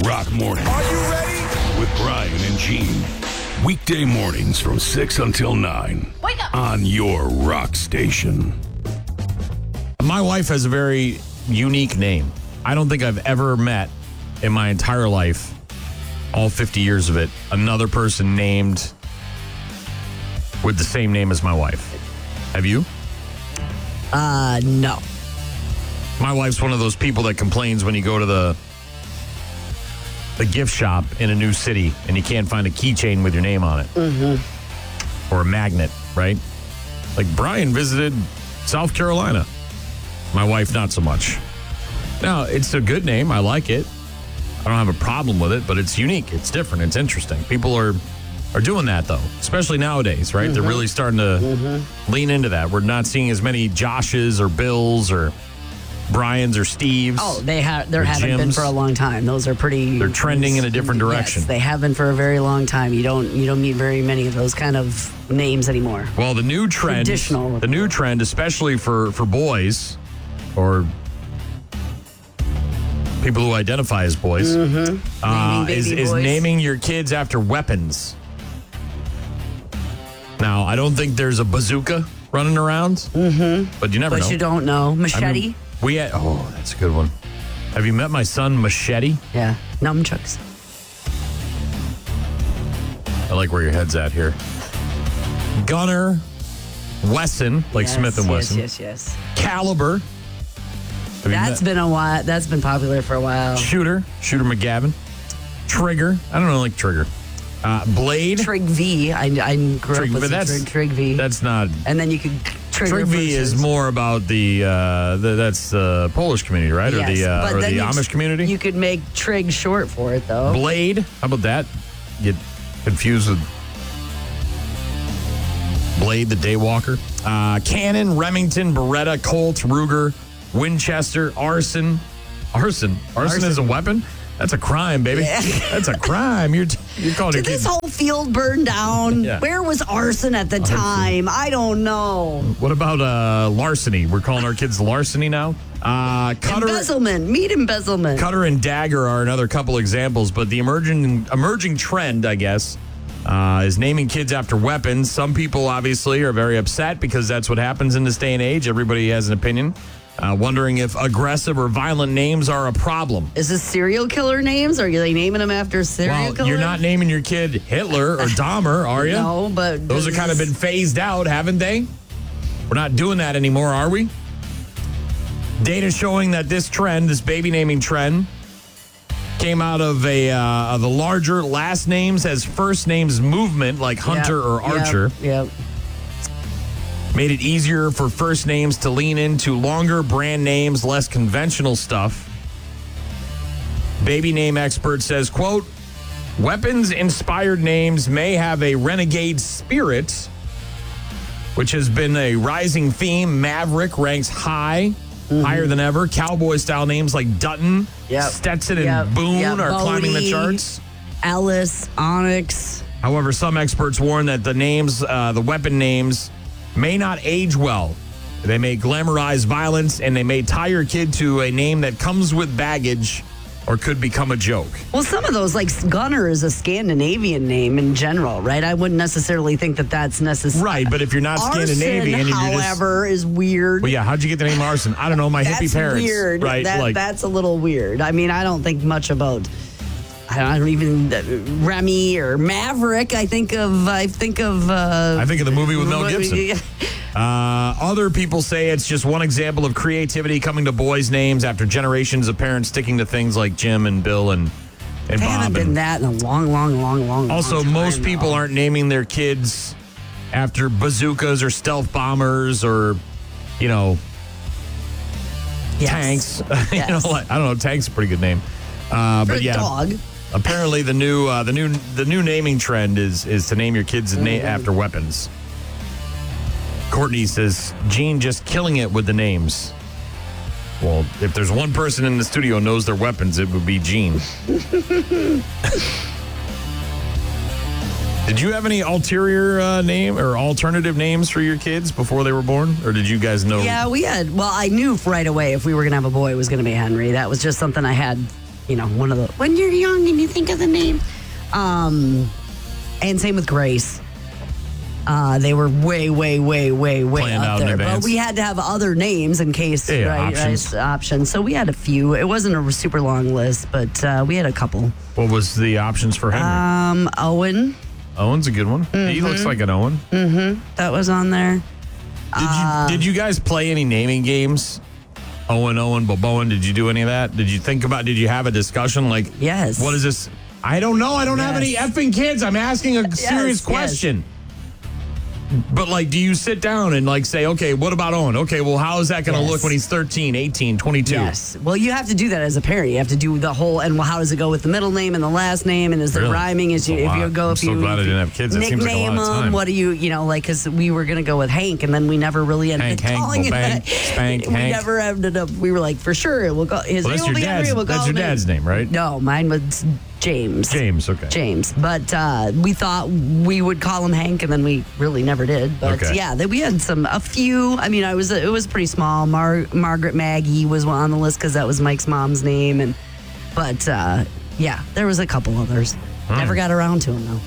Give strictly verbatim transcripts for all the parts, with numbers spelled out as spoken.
Rock Morning. Are you ready? With Brian and Gene. Weekday mornings from six until nine. Wake up! On your rock station. My wife has a very unique name. I don't think I've ever met in my entire life, all fifty years of it, another person named with the same name as my wife. Have you? Uh, no. My wife's one of those people that complains when you go to the the gift shop in a new city and you can't find a keychain with your name on it. Mm-hmm. Or a magnet, right? Like Brian visited South Carolina. My wife, not so much. Now, it's a good name. I like it. I don't have a problem with it, but it's unique. It's different. It's interesting. People are are doing that, though, especially nowadays, right? Mm-hmm. They're really starting to mm-hmm. lean into that. We're not seeing as many Joshes or Bills or Brian's or Steve's. Oh, they have. There haven't been for a long time. Those are pretty. They're trending in a different direction. Yes, they have been for a very long time. You don't. You don't meet very many of those kind of names anymore. Well, the new trend. Traditional. The new trend, especially for for boys, or people who identify as boys, mm-hmm. uh, is, is boys. naming your kids after weapons. Now, I don't think there's a bazooka running around, mm-hmm. but you never but know. But you don't know. Machete? I mean, we had, oh, that's a good one. Have you met my son, Machete? Yeah. Nunchucks. I like where your head's at here. Gunner, Wesson, like yes, Smith and yes, Wesson. Yes, yes, Caliber. Have That's been a while. That's been popular for a while. Shooter, Shooter McGavin. Trigger. I don't know, like Trigger. Uh, Blade. Trig V. I, I grew Trig, up with but that's, Trig, Trig V. That's not. And then you could trigger. Trig V is more about the, uh, the that's the Polish community, right? Yes, or the, uh, or the Amish you, community? You could make Trig short for it, though. Blade. How about that? Get confused with Blade, the Daywalker. Uh, Cannon, Remington, Beretta, Colt, Ruger, Winchester, Arson. Arson? Arson, Arson. is a weapon? That's a crime, baby. Yeah. That's a crime. You're you're calling Did your this kid. whole field burn down? Yeah. Where was arson at the arson. time? I don't know. What about uh, larceny? We're calling our kids larceny now. Uh, Cutter, embezzlement, meat embezzlement. Cutter and Dagger are another couple examples, but the emerging emerging trend, I guess, uh, is naming kids after weapons. Some people obviously are very upset because that's what happens in this day and age. Everybody has an opinion. Uh, wondering if aggressive or violent names are a problem. Is this serial killer names? Are you like, naming them after serial well, killers? You're not naming your kid Hitler or Dahmer, are you? No, but... Those have kind of been phased out, haven't they? We're not doing that anymore, are we? Data showing that this trend, this baby naming trend, came out of a uh, of the larger last names as first names movement, like Hunter yep, or Archer. Yep, yep. Made it easier for first names to lean into longer brand names, less conventional stuff. Baby name expert says, quote, weapons-inspired names may have a renegade spirit, which has been a rising theme. Maverick ranks high, mm-hmm. higher than ever. Cowboy-style names like Dutton, yep. Stetson, and yep. Boone yep. are Bodie, climbing the charts. Ellis, Onyx. However, some experts warn that the names, uh, the weapon names, may not age well. They may glamorize violence, and they may tie your kid to a name that comes with baggage or could become a joke. Well, some of those, like Gunner is a Scandinavian name in general, right? I wouldn't necessarily think that that's necessary. Right, but if you're not Arson, Scandinavian, and however, you're just, is weird. Well, yeah, how'd you get the name Arson? I don't know, my that's hippie parents. Weird. Right, that, like, that's a little weird. I mean, I don't think much about... I don't even uh, Remy or Maverick. I think of I think of uh, I think of the movie with Mel Gibson. uh, other people say it's just one example of creativity coming to boys' names after generations of parents sticking to things like Jim and Bill and and I Bob. haven't been and, that in a long, long, long, long. Also, long time, most people though. aren't naming their kids after bazookas or stealth bombers or you know yes. tanks. Yes. you know, like, I don't know. Tank's a pretty good name. Uh, For but a yeah. dog. Apparently, the new uh, the new the new naming trend is is to name your kids na- mm-hmm. after weapons. Courtney says, Gene just killing it with the names. Well, if there's one person in the studio who knows their weapons, it would be Gene. Did you have any ulterior uh, name or alternative names for your kids before they were born? Or did you guys know? Yeah, we had, well, I knew right away if we were going to have a boy, it was going to be Henry. That was just something I had you know, one of the, when you're young and you think of the name. Um, and same with Grace. Uh, they were way, way, way, way, way Planned out up in there. But advance. we had to have other names in case, Yeah, right? options. Right, options. So we had a few. It wasn't a super long list, but uh, we had a couple. What was the options for Henry? Um, Owen, Owen's a good one. He looks like an Owen. that was on there. Did Uh, you did you guys play any naming games? Owen, Owen, Boboen. Did you do any of that? Did you think about? Did you have a discussion like? Yes. What is this? I don't know. I don't have any Yes. effing kids. I'm asking a serious yes. question. But like, do you sit down and like say, okay, what about Owen? Okay, well, how is that going to Yes. look when he's thirteen, eighteen, twenty-two? Yes. Well, you have to do that as a parent. You have to do the whole, and well, how does it go with the middle name and the last name? And is it Really? rhyming? Is you, That's a if you lot. go, I'm if so you glad I if you didn't have kids. That seems like a nickname lot of them, time. what do you, you know, like, because we were going to go with Hank, and then we never really ended Hank, up Hank, calling it Bang, that. Spank, we Hank. never ended up, we were like, for sure, it will go, his Well, name that's will your be Henry, dad's. we'll That's call your him dad's name, right? No, mine was James. James. Okay. James. But uh, we thought we would call him Hank, and then we really never did. But Okay. yeah, that we had some, a few. I mean, I was it was pretty small. Mar- Margaret Maggie was on the list because that was Mike's mom's name, and but uh, yeah, there was a couple others. Hmm. Never got around to them though.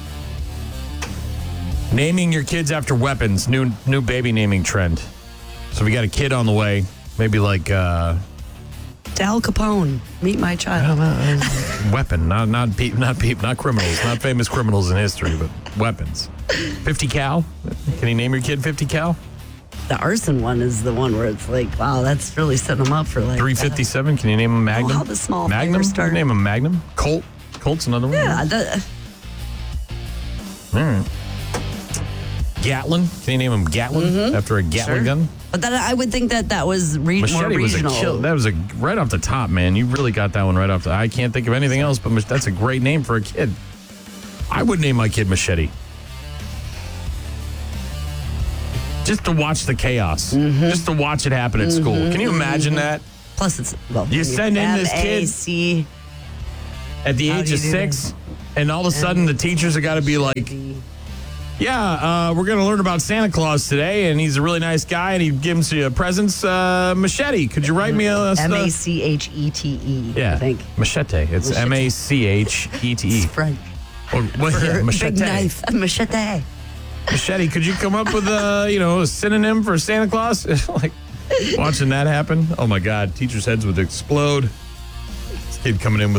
Naming your kids after weapons. New new baby naming trend. So we got a kid on the way. Maybe like uh, Al Capone, meet my child. weapon, not not pe- not pe- not criminals, not famous criminals in history, but weapons. fifty cal. Can you name your kid fifty cal? The arson one is the one where it's like, wow, that's really setting them up for like three fifty-seven. Can you name him Magnum? Oh, how the small Magnum. fingers start. Name him Magnum. Colt. Colt's another one. Yeah, the, All right. Gatlin. Can you name him Gatlin after a Gatlin Sure. gun? but that I would think that that was re- more Machete was a regional. kill. That was a right off the top, man. You really got that one right off the. I can't think of anything else, but mach- that's a great name for a kid. I would name my kid Machete. Just to watch the chaos. Just to watch it happen at school. Can you imagine that? Plus, it's well. You send in this kid- M A C At the How age do of you do six, and all of a sudden the teachers have got to be like, yeah, uh, we're going to learn about Santa Claus today, and he's a really nice guy, and he gives you presents. Uh, Machete, could you write me a... a M A C H E T E. Yeah, I think. Machete. It's Machete. M A C H E T E. It's French. Or what? For Yeah, machete. big knife. Machete. Machete. Could you come up with a you know a synonym for Santa Claus? Like watching that happen. Oh my God, teachers' heads would explode. This kid coming in with